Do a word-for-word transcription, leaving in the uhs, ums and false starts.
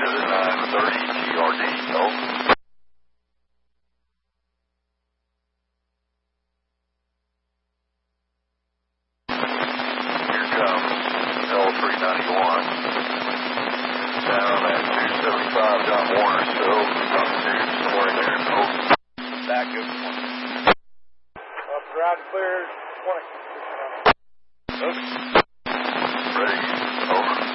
to the nine thirty G R D. Over. Here comes L three ninety-one. Down at two seventy-five John Warner, so up to somewhere in there. Over. Back up twenty. Up ground clear, twenty. Over. Ready. Over.